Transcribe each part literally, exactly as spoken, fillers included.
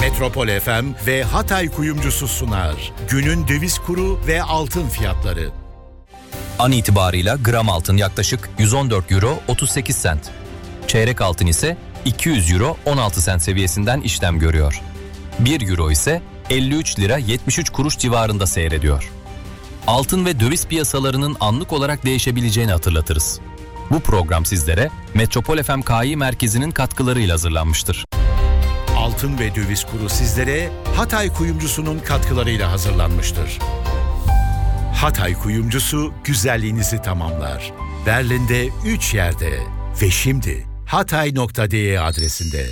Metropol F M ve Hatay Kuyumcusu sunar. Günün döviz kuru ve altın fiyatları. An itibarıyla gram altın yaklaşık yüz on dört euro otuz sekiz sent. Çeyrek altın ise iki yüz euro on altı sent seviyesinden işlem görüyor. bir euro ise elli üç lira yetmiş üç kuruş civarında seyrediyor. Altın ve döviz piyasalarının anlık olarak değişebileceğini hatırlatırız. Bu program sizlere Metropol F M K İ Merkezi'nin katkılarıyla hazırlanmıştır. Altın ve döviz kuru sizlere Hatay Kuyumcusu'nun katkılarıyla hazırlanmıştır. Hatay Kuyumcusu güzelliğinizi tamamlar. Berlin'de üç yerde ve şimdi hatay nokta de adresinde.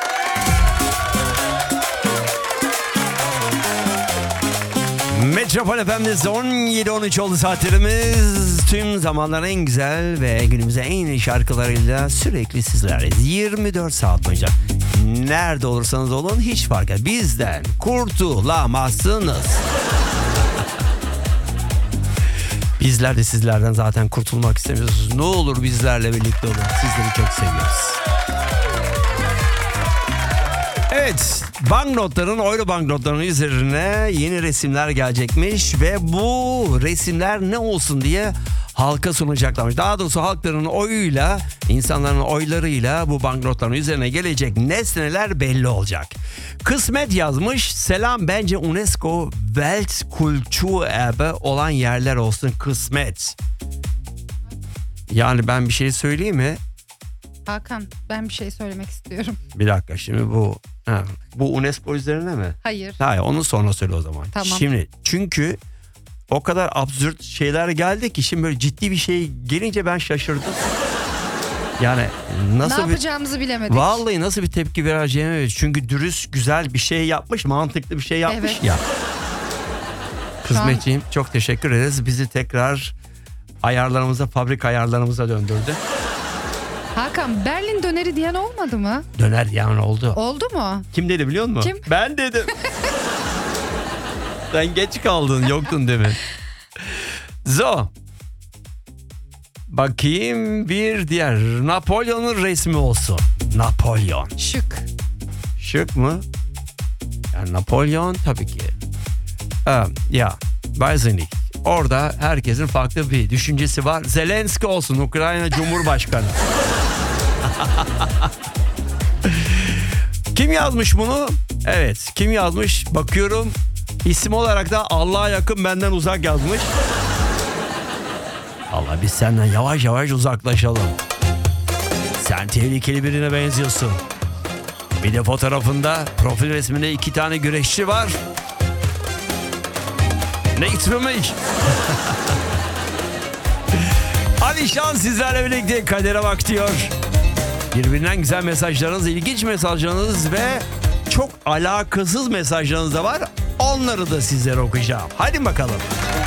Metropol F M'de on yedi on üç oldu saatlerimiz. Tüm zamanların en güzel ve günümüze en iyi şarkılarıyla sürekli sizlerleyiz. yirmi dört saat boyunca. Nerede olursanız olun hiç fark etmez. Bizden kurtulamazsınız. Bizler de sizlerden zaten kurtulmak istemiyoruz. Ne olur bizlerle birlikte olun. Sizleri çok seviyoruz. Evet, banknotların, euro banknotlarının üzerine yeni resimler gelecekmiş ve bu resimler ne olsun diye halka sunacaklarmış. Daha doğrusu halkların oyuyla, insanların oylarıyla bu banknotların üzerine gelecek nesneler belli olacak. Kısmet yazmış, selam bence UNESCO Weltkulturerbe olan yerler olsun kısmet. Yani ben bir şey söyleyeyim mi? Hakan, ben bir şey söylemek istiyorum. Bir dakika şimdi bu ha, bu UNESCO üzerine mi? Hayır. Hayır, onu sonra söyle o zaman. Tamam. Şimdi çünkü o kadar absürt şeyler geldi ki şimdi böyle ciddi bir şey gelince ben şaşırdım. Yani nasıl ne bir, yapacağımızı bilemedik. Vallahi nasıl bir tepki vereceğimi, çünkü dürüst güzel bir şey yapmış, mantıklı bir şey yapmış Evet. ya. Kısmetciğim an... çok teşekkür ederiz. Bizi tekrar ayarlarımıza, fabrika ayarlarımıza döndürdü. Hakan, Berlin döneri diyen olmadı mı? Döner diyen oldu. Oldu mu? Kim dedi biliyor musun? Kim? Ben dedim. Sen geç kaldın, yoktun demin. Zo. Bakayım bir diğer. Napolyon'un resmi olsun. Napolyon. Şık. Şık mı? Yani Napolyon tabii ki. Ee, ya, Bayezid. Orada herkesin farklı bir düşüncesi var. Zelenski olsun, Ukrayna Cumhurbaşkanı. Kim yazmış bunu? Evet, kim yazmış? Bakıyorum. İsim olarak da Allah'a yakın benden uzak yazmış. Allah, biz senden yavaş yavaş uzaklaşalım. Sen tehlikeli birine benziyorsun. Bir de fotoğrafında, profil resminde iki tane güreşçi var. Nichts für mich. Alişan sizlerle birlikte kadere bak diyor. Birbirinden güzel mesajlarınız, ilginç mesajlarınız ve çok alakasız mesajlarınız da var. Onları da sizlere okuyacağım. Hadi bakalım.